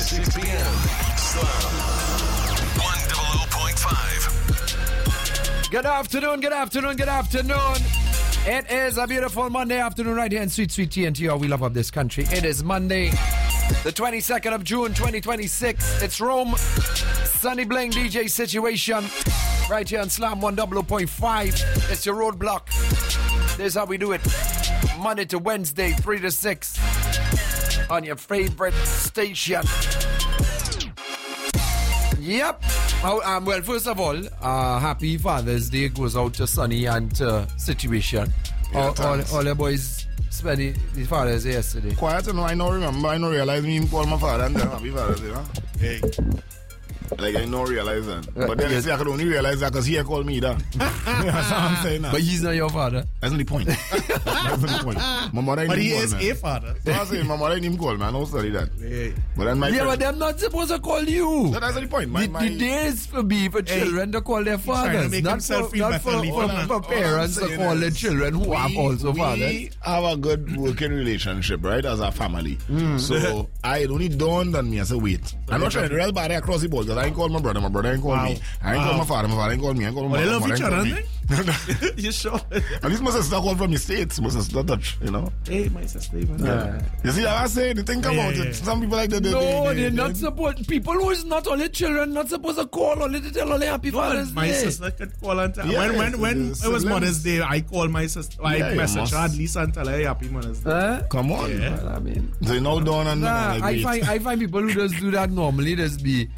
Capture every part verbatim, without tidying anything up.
six p.m. Slam one hundred point five. Good afternoon, good afternoon, good afternoon. It is a beautiful Monday afternoon right here in sweet, sweet T N T. Oh, we love up this country. It is Monday, the twenty-second of June, twenty twenty-six. It's Rome, Sunny Bling D J Situation. Right here on Slam one hundred point five. It's your roadblock. This is how we do it. Monday to Wednesday, three to six. On your favorite station. Yep. Oh, um, well, first of all, uh, happy Father's Day goes out to Sunny and to Situation. Yeah, all, all, all the boys spent the, the Father's Day yesterday. Quiet, no, I don't remember, I don't realize me call my father and then happy Father's Day, huh? Hey. Like, I don't realize that. But then yes. I say I could only realize that because he called me that. That's what I'm saying now. But he's not your father. That's not the point. That's not the point. My mother But didn't he call, is man. a father. So I say, my mother didn't even call, man. I don't study that. Hey. But then my Yeah, friend, but they're not supposed to call you. That- that's not the point. My, the, my, the day is for be for children to call their trying to fathers, make not himself for, feel not for, better, for, man. for All parents I'm to saying call is their children who have also we fathers. have a good working relationship, right, as a family. Mm. So I it only dawned on me. I said, wait, I'm not trying to real bad across the board because I ain't called my brother, my brother ain't called Wow. me. I ain't Wow. called my father, my father ain't called me. I ain't called my Well, they mother, love my each mother other, ain't called me. You sure? At least my sister called from the States. My sister touch, you know. Hey, my sister, man. Yeah. You see how I say? The think Yeah, about yeah, it. yeah. Some people like that. They, No, they, they, they're they, not they, supposed. People who is not only children not supposed to call only to tell only happy No, Father's my Day. sister could call and tell. Yeah, when when, when it's it was a Mother's Day, I called my sister. I Yeah, you messaged must. her at least and tell her, hey, happy Mother's Day. Huh? Come on. Yeah. Well, I mean, So you know down and nah, like, I wait. find I find people who just do that normally just be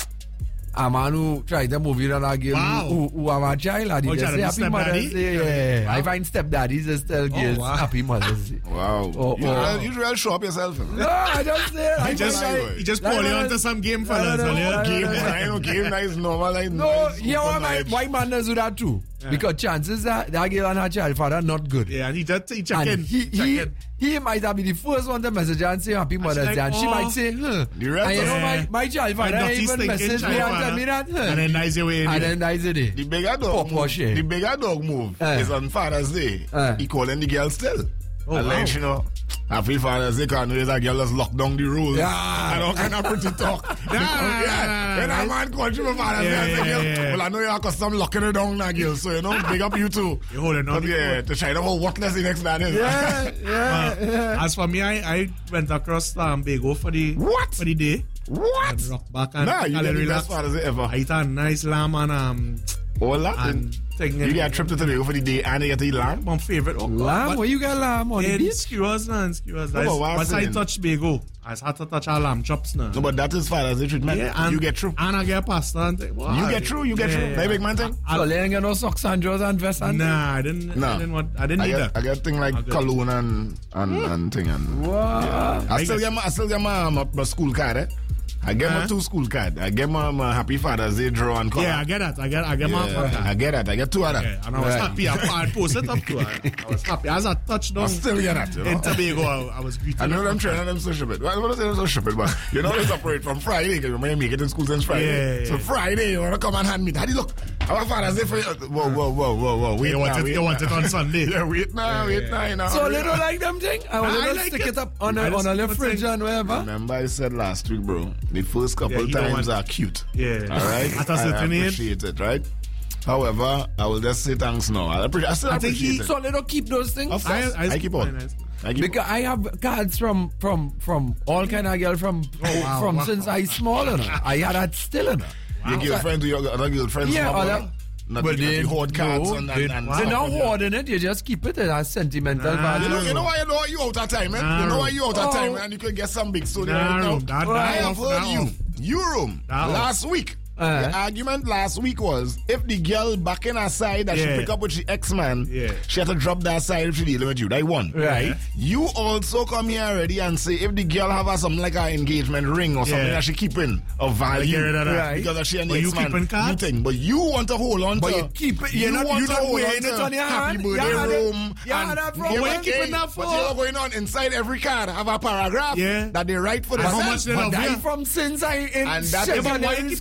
a man who try to move it on a girl Wow. who, who have a child and he Oh, just child, say the happy Mother's stepdaddy? Day. Yeah. Yeah. Wow. I find stepdaddies just tell girls wow. happy Mother's Day. Wow. Oh, you, oh. Real, you real show up yourself. No, I just say I He just, find like- I- he just like, called you like, onto some game like, fellas. like, and you- like, Game like, nice, no game nice, normal like No, nice, you know open why my, knowledge. why man does do that too? Yeah. Because chances are that girl and her child father not good. Yeah, and he just he check And in. he, check he, in. he might have been the first one to message her and say happy Mother's like, Day. And she oh. might say, huh. The rest And you of- know, Yeah. my, my child My father dirty even stinking message me child and tell father. me that. Huh. And then nice your way in. And there. then nice a day. The bigger dog Pop move, wash, eh? the bigger dog move Eh. is on Father's Day. Eh. He calling the girl still. Oh, and wow. like, you know, I feel Father's Day because there's a girl that's locked down the rules. Yeah. And all kind of pretty talk. Nah, nah, yeah. nah, When nah. a man calls you for Father's Yeah, Day, I say, yeah, girl, yeah. well, I know you're custom locking her down now, girl. So, you know, big up you too. You holding on But the yeah, phone. to try to hold worthless the next man is. Yeah, yeah, Uh, yeah. As for me, I, I went across um, Bago for the What? for the day. What? And rock back and Nah, you and get the relax. best Father's Day ever. I eat a nice lamb and um All that? and thing. You get a trip to Tobago for the day and you get to eat lamb? My favorite. Oh, Lamb? but- Where you got lamb on the Yeah, beach? skewers and skewers. No, That's- but what I'm Once I saying- touch Bago, I had to touch our lamb chops now. No, but that is Father's Day treatment. Yeah, and, you get through. And I get pasta and thing. Wow. You get through, you get Yeah. through. That big man thing? So they ain't got no socks and drawers and vests and Nah, I didn't. No. I didn't want. I didn't I need get, that. I get thing like I get- cologne and and, and thing and Wow. I still get my I still get my, my, my school card. Eh? I get my Uh-huh. two school card. I get my, my Happy Father's Day draw and color. Yeah, I get that. I get. I get my. Yeah, my I get that. I get two of that. yeah, and I was Right. happy. I, I posted up to her. I was happy. As I touched down I still get that. You know? in Tobago, I, I was greeted. I know them training them so stupid. Well, I want to say them so stupid, but you know they separate from Friday because you may make it in school since Friday. Yeah, yeah, So yeah. Friday you want to come and hand me. Daddy, look, our Father's Day for you. Whoa, whoa, whoa, whoa, whoa. Wait You now, want it? wait You want now. it on Sunday? Yeah, wait now, wait now. You know. So they don't like them thing? I want I to like stick it. it up on a, I just on a put little fridge thing- and whatever. Remember I said last week, bro, the first couple Yeah, you don't times want- are cute. Yeah. All right? At a I certain age. appreciate it, right? However, I will just say thanks now. I, appreciate, I still I think appreciate he- it. So they don't keep those things? Of course. I, keep on. Nice. I keep Because I have cards from from from all kind of girl from wow, from wow. since I small, you know. I had that still, you know. Your girlfriend to your other girlfriends. Yeah, from other- abroad? Not But the, they the hoard cards no, and, they, and, and they're stuff not like that. hoarding it. You just keep it as sentimental Nah. value. You know, you know why you know why you out of time, man? Nah, You know why you out of oh. time, man? You could get some big story Nah, right now. room. That- I that have off, heard that you. off. You room That last week. Uh. The argument last week was if the girl back in her side that Yeah. she pick up with the ex-man, Yeah. she had to drop that side if she dealing with you. That one. Right. You also come here already and say if the girl have a, something like an engagement ring or something Yeah. that she keeping of value Get rid of that. Right. because of she and But the you ex-man. keeping cards? You think, but you want to hold on But to you keep it. You're you not, want you're to not hold on wearing to it on your happy hand. birthday You had it- room. you had and that from give where it you keeping in, that but for? you're going on inside every card have a paragraph Yeah. that they write for And how themselves. much they But love I you? from since I in And that- secondary Yeah, but why you keeping it school. there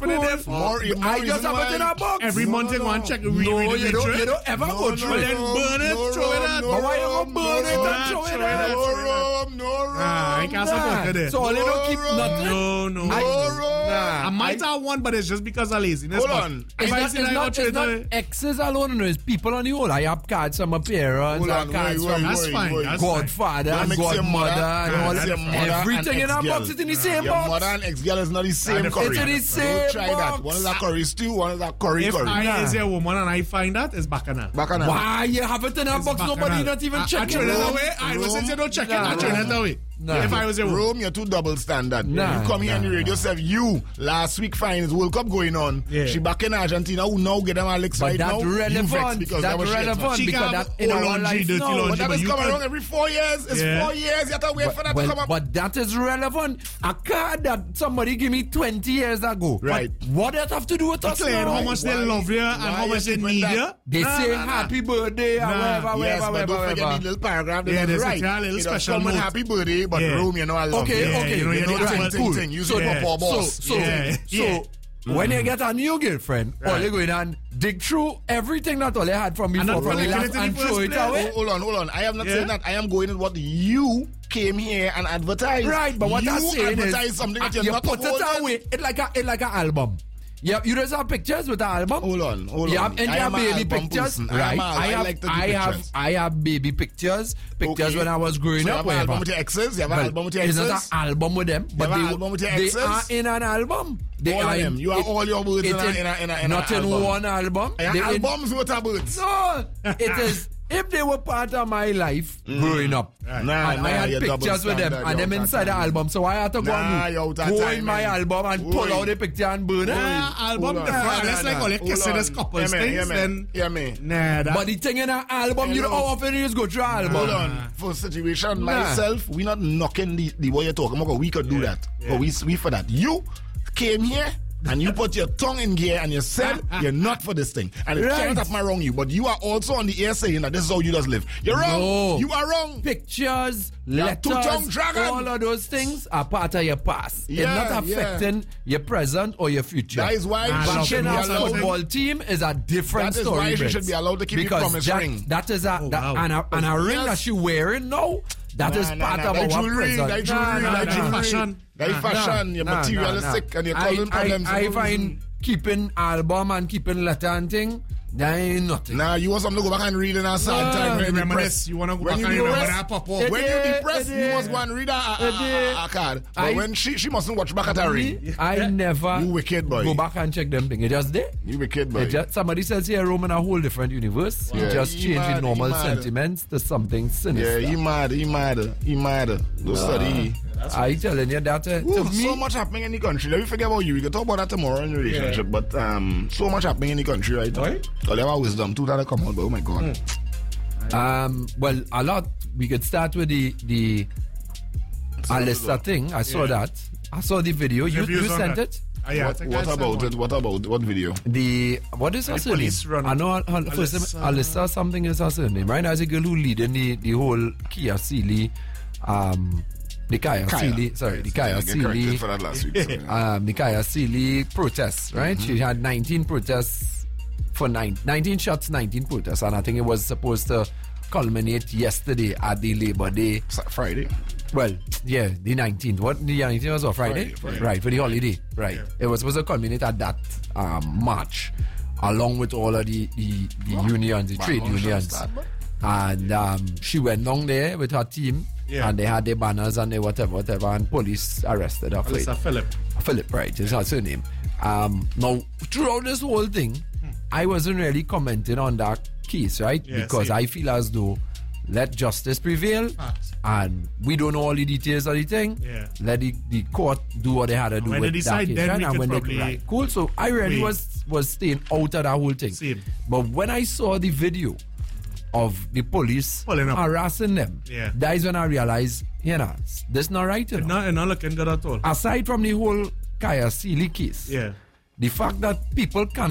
for? More, more I just reason have it why- in a box. Every No, month no, you go and no. check. No, read you the don't, drip. you don't ever No, go no, through then it. no, burn it, no throw it rum, out. no But why you rum, gonna burn no it and rum, throw it throw it out? out. No rum, no rum. Ah, I can't support you there. So all they don't keep No, nothing. No, no. No I, rum. I might have one, but it's just because of laziness. Hold but on. If It's I not, see it's that, not, I'll it's trade not it. exes alone, no, it's people on the whole. I have cards from my parents, Hold I on, have cards wait, wait, from That's wait, fine. wait. That's fine. Godfather Don't and mix your Godmother mother- and don't all mix your that. mother and Everything in our ex-girl. box is in the same Your box. mother and ex-girl is not the same It's curry. in the Don't same try box. that. One is a curry stew, one is a curry If curry. I is a woman and I find that, it's bacchanal. Bacchanal. Why you have it in a It's box? Nobody bacchanal. not even I- I checking trade it it. away. I was since you don't check it, I Nah. trade it away. Nah. If I was a woman. Rome, you're too double standard. Nah, you come here nah, on the radio, say you last week fine is World Cup going on. Yeah. She back in Argentina, who now get them a licks But right that now. You vex relevant. because That that was shit. relevant She because can that have in our laundry, life dirty no. laundry. But that But is you coming could- around every four years. It's Yeah. four years. You have to wait for that to Well, come up. but that is relevant. A card that somebody gave me twenty years ago. Right. But what does that have to do with us Clear now? how much they Why- love you and why how much you they keeping need that? you. They Nah, say nah, nah. happy birthday or Nah. whatever, Yes, whatever, but whatever, don't forget the whatever. little paragraph. Yeah, Yeah, there's a right. little It does special come with note. happy birthday, but Yeah. Rome, you know I love Okay, you. Yeah, okay. you know, you You know need the to- thing, thing, cool. thing. You So- say yeah. Papa boss. So, so, Yeah. so Yeah. when you get a new girlfriend, all you go in and dig through everything that all you had from And before not from the forget last it in the and first throw it place. away. Hold on, hold on. I am not Yeah. saying that. I am going with what you came here and advertised. Right, but what you I'm saying advertise is, something that uh, you're you not put it holding. away. It like a, it like an album. You, you just have pictures with the album. Hold on, hold you on. have, and I you am have a baby album pictures, person. I am right? a- I I have, like to do I have, pictures. I have baby pictures, pictures Okay. when I was growing So you up. have an wherever. album with your exes? You have an Well, album with your it's exes? not an album with them, but have an they, album with your they exes? are in an album. They All are of them. in, You have all your words it in a- is in a- in a- in a not in album. one album. Your They in- albums with our birds. no, it is. If they were part of my life growing up, Nah, and nah, I had you're double pictures with them, standard, and them you're out of inside the time. album, so I had to go, Nah, and you're out of go time, in my man. album and pull Oi. out the picture and burn it. Nah, album Hold on. different. Nah, Unless nah, like all you Hold kissing on. as couples Yeah, man, things, yeah, man. then Yeah, man. nah, that. But the thing in an album, you know Hello. how often you just go through an album. Hold on. For situation Nah. myself, we not knocking the, the way you're talking about. We could do Yeah, that. yeah. But we we for that. You came here and you put your tongue in gear and you said you're not for this thing. And it Right. cannot have my wrong you. But you are also on the air saying that this is how you just live. You're wrong. No. You are wrong. Pictures, Yeah, two-tongued letters, dragon. all of those things are part of your past. Yeah, it's not yeah. affecting your present or your future. That is why Nah, she love should Backing be a allowed. football team is a different That is story. why she Brett. should be allowed to keep the because promise that, ring. that is a Oh, that, wow. and a, and a ring Yes. that she wearing now. That is Nah, nah, part nah, of that our jewelry, present. that jewelry, Nah, nah, that nah. jewelry. Fashion. That Nah, fashion. You're nah, materialistic nah, and you're nah. causing I, problems. I, I find keeping album and keeping letter and thing, that ain't nothing. Nah, you want something to go back and read in a sad Nah. time when you're Remember depressed. this? You wanna go When back you and remember depressed- that, Papa? It When is, you're depressed, it you is. must go and read a, a, It a, is. a, a card. But I- when she she mustn't watch back at her ring. I never You wicked boy. go back and check them things. It just there. You wicked boy. It just, somebody says here, Rome in a whole different universe. Yeah. You just He change mad, the normal he mad. sentiments to something Yeah, sinister. he mad, he mad, he mad. Don't study. I telling you that uh, Ooh, to me, so much happening in the country. Let me forget about you. We can talk about that tomorrow in relationship. But um, so much happening in the country right now. Right. So they have wisdom too that come out. But oh my God. um, well, a lot. We could start with the the Alista thing. I saw Yeah. that. I saw the video. You, Reviews you on sent that. it. Ah, yeah, I what think I what sent about one. it? What about what video? The what is her The surname? police run- I know her, her first name, Alyssa. Alyssa something is her surname, right? As a girl who leading the, the whole Kia Sealy, um, the Kaya, Kaya. Sealy, sorry, the Kaya I get corrected Sealy, for that last week. So, yeah. um, the Kaya Sealy protests, right? She had nineteen protests for nine, nineteen shots, nineteen protests, and I think it was supposed to culminate yesterday at the Labor Day. Sa- Friday. Well, yeah, the nineteenth. What the nineteenth was on Friday? Friday, Friday. Right, for the holiday. Right. It was supposed to culminate at that um, march, along with all of the, the, the unions, the Wow, trade long unions. start, but- And um, she went down there with her team, Yeah. and they had their banners and their whatever, whatever, and police arrested her for it. Alyssa Phillip. Philip, right? Is her surname. Um, now, throughout this whole thing, I wasn't really commenting on that case, right? Yeah, because same. I feel as though let justice prevail, Facts. and we don't know all the details of the thing. Yeah. Let the, the court do what they had to do When with they decide, that case, then right? we And could when they- probably right. Cool. So I really wait. was was staying out of that whole thing. Same. But when I saw the video of the police Pulling up. harassing them, Yeah. that is when I realized, you know, this not right. You know? Not, not looking good at all. Aside from the whole Kaya Sealy case, Yeah. the fact that people cannot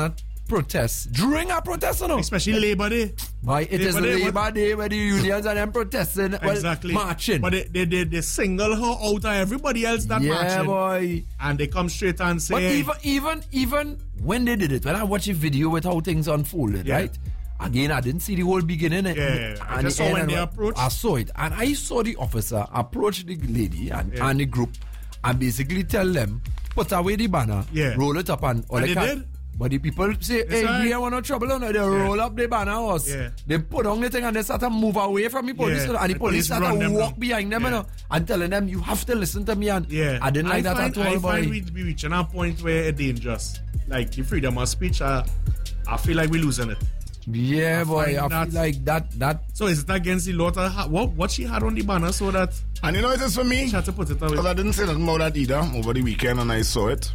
protest during a protest, you know. Especially Labor Day. Why it is Labor Day, Labor what- Day where the unions and them protesting, well, Exactly. marching. But they, they, they, they single her out of everybody else that yeah, marching. boy. And they come straight and say, But even even even when they did it, when I watched a video with how things unfolded, Yeah. right? Again, I didn't see the whole beginning. Yeah, yeah, yeah. I And just the saw end when and they when- approached. I saw it, and I saw the officer approach the lady and, Yeah. and the group, and basically tell them, put away the banner, Yeah. roll it up, and all And they they can. did? But the people say, hey, right. we don't want no trouble, no. They roll up the banner house. Yeah. They put on the thing and they start to move away from the police. Yeah. you know, and the, The police police start run to them walk down. behind them Yeah. you know, and telling them, you have to listen to me. And yeah. I didn't like that find, at all, I boy. find we be reaching a point where it's dangerous. Like the freedom of speech, I, I feel like we're losing it. Yeah, I boy. find I that- feel like that, that So is it against the law? To ha- what, what she had on the banner so that And you know it is for me? she had to put it away? Because I didn't say nothing about that either over the weekend and I saw it.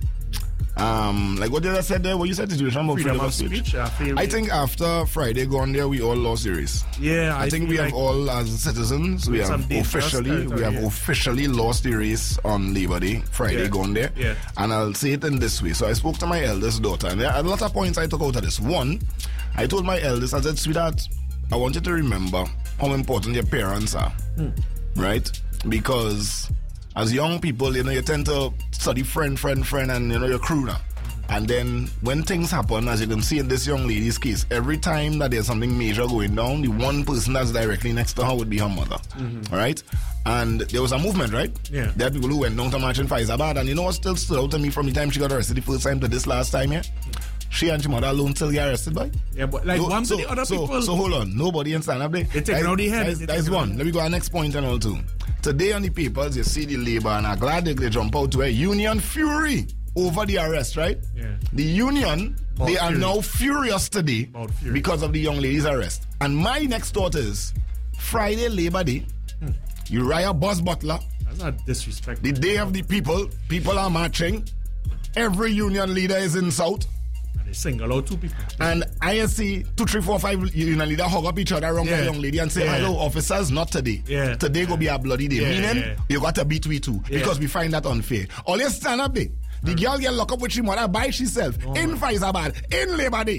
Um, like what did I said there? What you said situation about Freedom of speech. I feel. I think after Friday gone there, we all lost series. Yeah, I, I think feel we have like all, as citizens, we some have dangerous officially, we territory, have yeah. officially lost the race on Labor Day, Friday Yeah. gone there. Yeah. And I'll say it in this way. So I spoke to my eldest daughter, and there are a lot of points I took out of this. One, I told my eldest, I said, sweetheart, I want you to remember how important your parents are, Hmm. right? Because as young people, you know, you tend to study friend, friend, friend, and you know, your crew now. And then when things happen, as you can see in this young lady's case, every time that there's something major going down, the one person that's directly next to her would be her mother. Mm-hmm. All right? And there was a movement, right? Yeah. There are people who went down to march in Faizabad. And you know what still stood out to me from the time she got arrested the first time to this last time, yeah? She and she mother alone still get arrested, by. Yeah, but like No, one so, to the other so, people. So hold on, nobody in stand up there. They taking That- out the head. That's, They that's taking out one. the- Let me go to the next point and all too. Today on the papers, you see the labor, and I'm glad they, they jump out to a union fury over the arrest, right? Yeah. The union, About they are fury. now furious today About fury. because of the young lady's arrest. And my next thought is Friday Labor Day, Hmm. Uriah Buzz Butler, That's not disrespect. the day of the people, people are marching. Every union leader is in South. And they single out two people. And I see two, three, four, five union leaders hug up each other around Yeah. the young lady and say, Yeah. hello, officers, not today. Yeah. Today go be a bloody day. Yeah, Meaning, yeah. you got to beat we too. Yeah. Because we find that unfair. All you stand up there. The girl get locked up with she mother by herself in Faizabad, in Labor Day.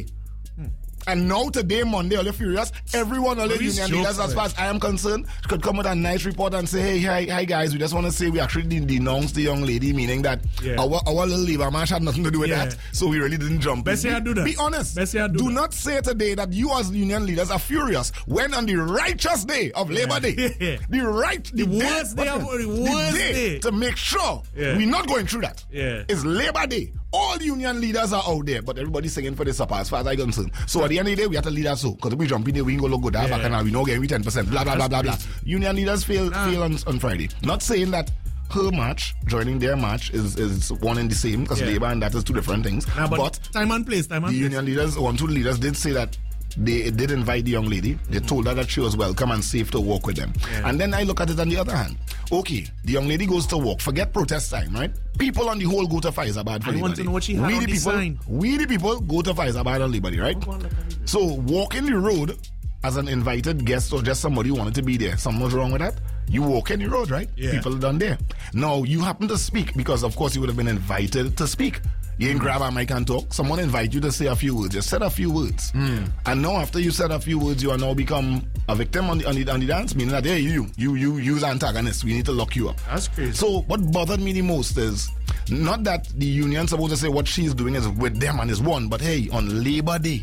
And now today, Monday, all you furious, everyone, all the Police union leaders, jokes, as far as I am concerned, could come with a nice report and say, hey, hi, hi guys, we just want to say we actually didn't denounce the young lady, meaning that Yeah. our, our little labor march had nothing to do with Yeah. that. So we really didn't jump in. Best say I do that. Be honest. Best say I do do that. not say today that you as union leaders are furious when on the righteous day of Labor Day, Yeah. the right, the, The day- worst day of- what- the worst day day. to make sure Yeah. we're not going through that. Yeah. It's Labor Day. All union leaders are out there, but everybody's singing for the supper as far as I'm concerned. So at the end of the day, we have to lead us so. Because if we jump in there, we ain't going to look good. Yeah. Back and we know getting we ten percent. Blah, blah, blah, blah, blah. That's Union leaders fail, Nah. fail on, on Friday. Not saying that her match, joining their match, is, is one and the same, because Yeah. Labor and that is two different things. Nah, but, but time and place, time and the place. union leaders, one, two leaders did say that they did invite the young lady. They told her that she was welcome and safe to walk with them. Yeah. And then I look at it on the other hand. Okay, the young lady goes to walk. Forget protest time, right? People on the whole go to Faizabad for I Labor want to Day. know what she had we on the the people, sign. We the people go to Faizabad on Labor Day, right? So walking the road as an invited guest or just somebody who wanted to be there. Something was wrong with that? You walk in the road, right? Yeah. People done there. Now you happen to speak because of course you would have been invited to speak. You ain't grab a mic and talk. Someone invite you to say a few words. Just said a few words. And now after you said a few words, you are now become a victim on the, on the, on the dance, meaning that, hey, you, you, you use antagonist. We need to lock you up. That's crazy. So what bothered me the most is not that the union's supposed to say what she's doing is with them and is one, but hey, on Labor Day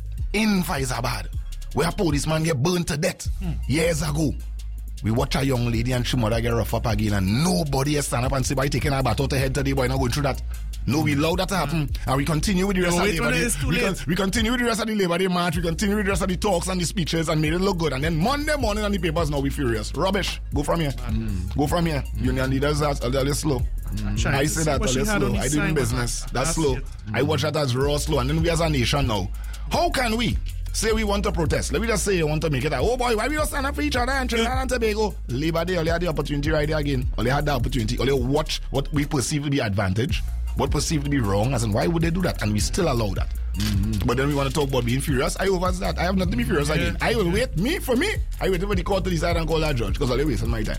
in Faizabad, where a policeman get burnt to death years ago, we watch a young lady and she mother get rough up again, and nobody has stand up and say, by taking her bat out of head today, boy, not going through that. No, we allow that to happen, and we continue with the rest No, of wait the Labor till Day. it's too We, late. con- we continue with the rest of the Labor Day march. We continue with the rest of the talks and the speeches, and made it look good. And then Monday morning on the papers, now we furious. Rubbish. Go from here. Go from here. Union leaders are a little slow. Trying I to say see that a what she little had on slow. the I do in sign, business. but That's that's slow. it. I watch that as raw slow. And then we as a nation now, how can we say we want to protest? Let me just say you want to make it out. Oh boy, why we don't stand up for each other and Trinidad and Tobago? Labor Day, all you had the opportunity right there again. All you had the opportunity. All you watch what we perceive to be advantage, what perceived to be wrong, as in why would they do that? And we still allow that. Mm-hmm. But then we want to talk about being furious. I over that. I have nothing to be furious Yeah. again. I will wait. Me, for me, I wait for the court to decide and call that judge because I'll wasting my time.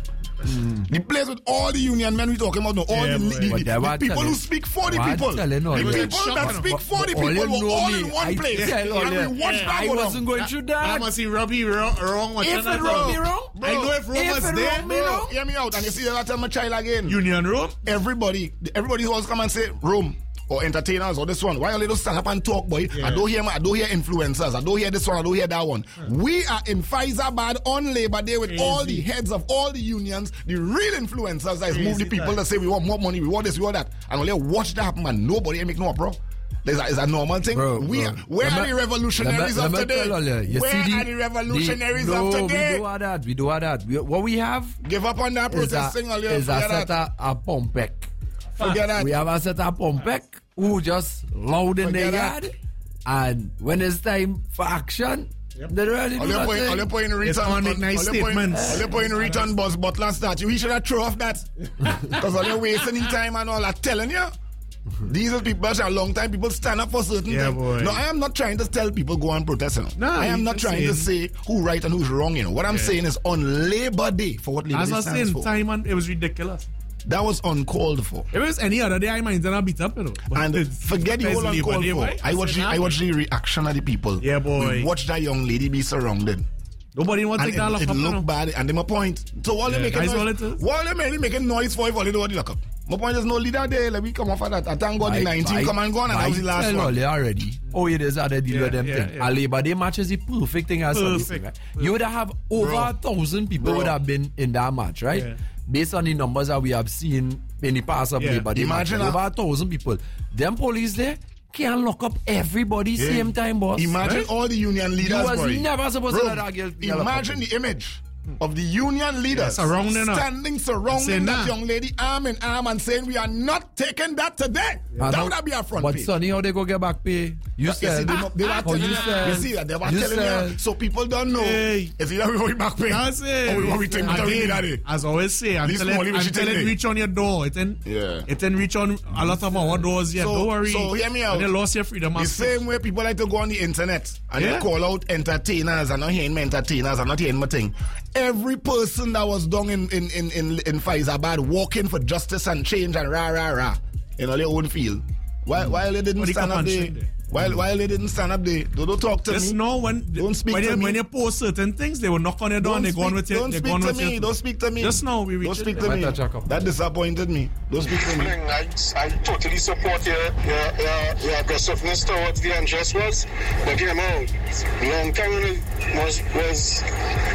Mm. The place with all the union men we talking about, no, all Yeah, the, boy. the, But the, they the were people telling- who speak for the they were people. telling all The that. people that speak for the All people you were know all me, in one I place. tell all And that. we watched Yeah, that I go down. wasn't going through I that. must see Robbie wrong. wrong what If you it know, wrong, bro. me wrong. I know if Rome If was it there. wrong, me Bro, wrong. hear me out. And you see, I tell my child again. Union Rome. Everybody, everybody always come and say Rome or entertainers or this one. Why are you don't stand up and talk, boy? Yeah. I don't hear, I don't hear influencers. I don't hear this one. I don't hear that one. We are in Faizabad on Labor Day with Crazy. all the heads of all the unions, the real influencers that is move the Crazy people time. that say we want more money, we want this, we want that, and only watch that happen, and nobody ain't make no uproar. There's a, it's a normal thing. Bro, we bro. Are, where Let are me- the revolutionaries let of me- let me today? tell you, you Where see are the revolutionaries the, of no, today? we do have that. We do have that. We, what we have Give up on that is a, protesting. all you is a forget set that. of a Pompek. Forget that. We have a set of Pompek who just loud in Forget the that. yard, and when it's time for action, they really All do your point, all your nothing. point in It's return, gonna make nice all your point- statements. all your point in return, Buzz Butler statue. We should have throw off that because all you're wasting your time and all. I'm telling you, these are people. A long time people stand up for certain Yeah, things. boy. No, I am not trying to tell people go and protest. You know. No, I am you not just trying to say who right and who's wrong. You know what I'm saying is on Labor Day for what Labor As Day I was stands saying, for. time and it was ridiculous. That was uncalled for. If it was any other day, I might have beat up, you know. But And it's- forget the it's whole Labor uncalled Day, for. boy. I watched the, I watched the reaction of the people. Yeah, boy. We watched that young lady be surrounded. Nobody want to And take that it, lock it up, you know. looked bad, and they my point. So all Yeah, they making that's noise, all it is. while they mainly making noise for it, all they do what they lock up. My point is no leader there. Let me come off of that. I thank God the nineteen come and gone, and that was the last tell one. all you already. Oh, it is how they deal Yeah, with them yeah, thing. yeah. A Labor Day match is the perfect thing as well. Perfect. Right? You would have over Bro. a thousand people Bro. would have been in that match, right? Yeah. Based on the numbers that we have seen in the past of Yeah. Labor Day match, Imagine a- over a thousand people. Them police there can't lock up everybody Yeah. same time, boss. Imagine right? all the union leaders. You was boy. never supposed to Bro, let that girl get locked Imagine up. the image of the union leaders surrounding her. standing surrounding Saying that nah. young lady arm in arm and saying we are not taking that today. And That how- would have been a front But page. Sonny, how they go get back pay? You You see, said, they, they were how telling you you, said, you see that they were you telling said, you, so people don't know. Hey. It's either we going back pay That's it. or we want we take Again, we that day. as I always say, This until morning it, we should until take it it. reach on your door, it didn't, Yeah. it didn't reach on a lot of our doors yet. So- Don't worry. so hear me out. And they lost your freedom. The of speech. same way people like to go on the internet and Yeah. they call out entertainers and not hearing me entertainers and not hearing my thing. Every person that was done in in in in, in Faizabad walking for justice and change and rah rah rah in all their own field. Why why they didn't What the stand up there? convention there? While while they didn't stand up there, don't, don't talk to Just me. know when Don't speak when to you, me. when you post certain things, they will knock on your door Don't and they go on speak, with your. don't they speak go on to with me. your, Don't speak to me. Just know we Don't reach speak it. to me. Might touch up. That disappointed me. Don't speak to me. I, I totally support your, your, your, your aggressiveness towards the unjust was, but you know, long time was was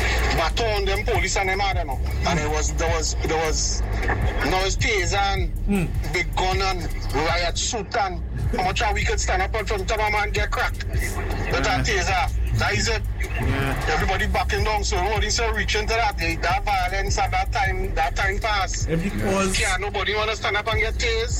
baton them police and them other no, and it was there was there was noise taser and big gun and riot suit and how much we could stand up in front of a man and get cracked with that taser. That is it. Everybody backing down, so nobody so reaching to that. They, that violence at that time, that time pass. If the cause, Yeah, nobody want to stand up and get tased.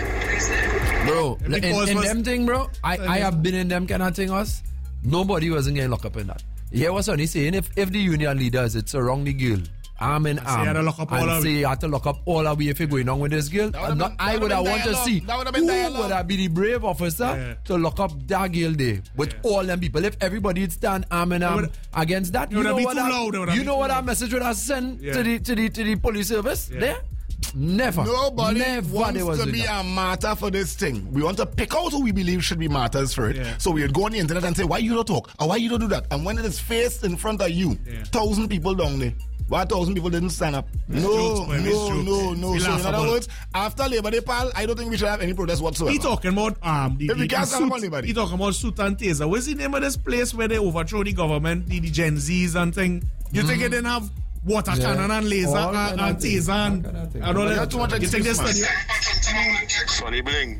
Bro, Every in, cause in was- them thing, bro, I, I have been in them kind of thing, us. Nobody wasn't getting locked up in that. Yeah, what's Sonny saying? If if the union leaders, it's around the girl, arm in say arm, you had to lock up all and of say it. you had to lock up all of it if you're going on with this girl, would've I'm not, been- I that would have would've want been to see dialogue. That would've been who dialogue. would have be the brave officer Yeah. to lock up that girl there with all them people. If everybody would stand arm in arm would- against that, you would know be what too that, loud, it would you be know too what that loud. message would have sent Yeah. to the to the to the police service Yeah. there? Never. Nobody Never they wants was to doing be that. a martyr for this thing. We want to pick out who we believe should be martyrs for it. Yeah. So we would go on the internet and say, why you don't talk? Or why you don't do that? And when it is faced in front of you, Yeah. thousand people down there. Why a thousand people didn't stand up? It's no, jokes, man, it's no, jokes. no, no. It's So in other laughable. words, after Labor Day, pal, I don't think we should have any protest whatsoever. he talking about um the, If we the, can't the stand up on suit, anybody. he talking about suit and taser. What's the name of this place where they overthrow the government, the, the Gen Zs and thing? You think it didn't have water Yeah. cannon and laser All and, kind of and things. taser All and, kind of things. and all But that? that's too much You think they excuse, study? man. Sonny Bling.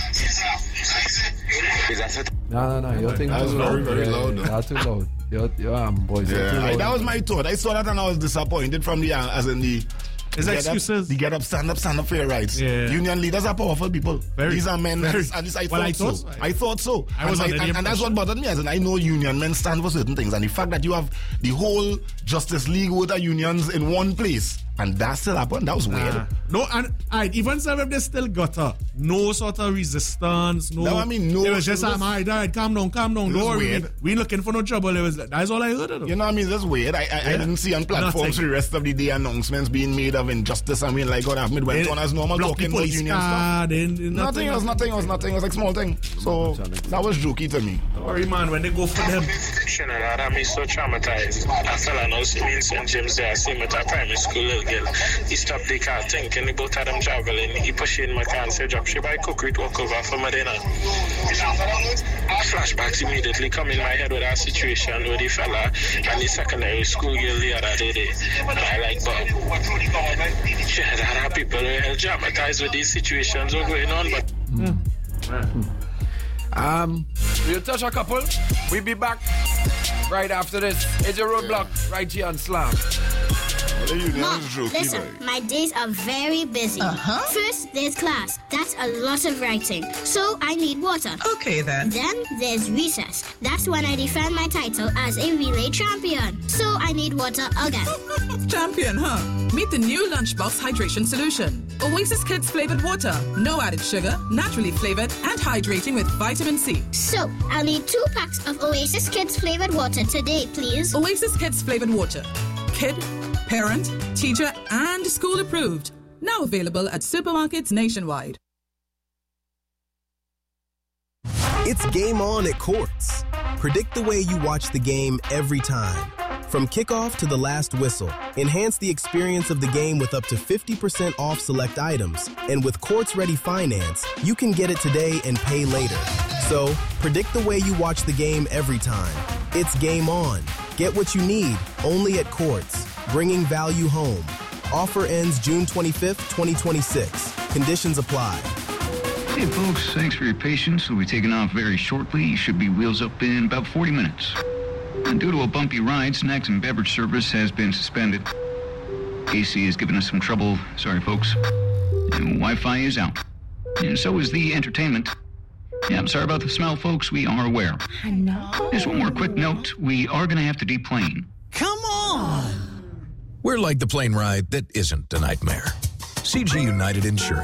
Is that it? No, no, no. You're thinking That's too very, loud. very Yeah, loud, though. You're too loud. You're, you're um, boys. You're too Yeah, I- loud. that was my thought. I saw that and I was disappointed from the, uh, as in the... It's the get up- excuses. The get up, stand up, stand up for your rights. Yeah. Union leaders are powerful people. Very, These are men. very. At least I Well, thought, I so. thought so. I thought so. I was and, under the and, and that's what impression. bothered me. As in, I know union men stand for certain things, and the fact that you have the whole Justice League with the unions in one place And that still happened. That was weird. Uh, no, and I even some if they still got her, no sort of resistance. No, No, I mean, no, It was just, it was- I'm alright, alright, calm down, calm down. It Don't was worry, weird. we, we ain't looking for no trouble. It was, that's all I heard of it. You know what I mean? That's weird. I I, I didn't see on platforms Nothing. for the rest of the day announcements being made of injustice. I mean, like, God, Ahmed went They on as normal block the talking about police union stuff. car, they- they- Nothing else, nothing else, nothing else. Like small thing. So that was jokey to me. Don't worry, man, when they go for them. Trinidad, I'm so traumatized. A fella knows me in Saint James there. I see him at a primary school little girl. He stopped the car thinking about how them traveling. He pushed in my car and said, drop she buy cookery to walk over for my dinner. Flashbacks immediately come in my head with that situation with the fella and the secondary school girl the other day. And I like, Bob, yeah, there are people who are traumatized with these situations what's going on, but Um, we'll touch a couple. We'll be back right after this. It's your roadblock right here on Slam. The union Mom, is jokey, listen, boy. my days are very busy. Uh-huh. First, there's class. That's a lot of writing. So I need water. Okay then. Then there's recess. That's when I defend my title as a relay champion. So I need water again. Champion, huh? Meet the new Lunchbox Hydration Solution. Oasis Kids flavored water. No added sugar, naturally flavored, and hydrating with vitamin C. So I'll need two packs of Oasis Kids flavored water today, please. Oasis Kids flavored water. Kid, parent, teacher, and school approved. Now available at supermarkets nationwide. It's game on at Quartz. Predict the way you watch the game every time. From kickoff to the last whistle, enhance the experience of the game with up to fifty percent off select items. And with Quartz Ready Finance, you can get it today and pay later. So, predict the way you watch the game every time. It's game on. Get what you need, only at Quartz. Bringing value home. Offer ends June twenty-fifth, twenty twenty-six. Conditions apply. Hey folks, thanks for your patience. We'll be taking off very shortly. You should be wheels up in about forty minutes. And due to a bumpy ride, snacks and beverage service has been suspended. A C has given us some trouble. Sorry folks. And Wi-Fi is out. And so is the entertainment. Yeah, I'm sorry about the smell, folks. We are aware. I know. Just one more quick note. We are going to have to deplane. Come on. We're like the plane ride that isn't a nightmare. C G United Insurance.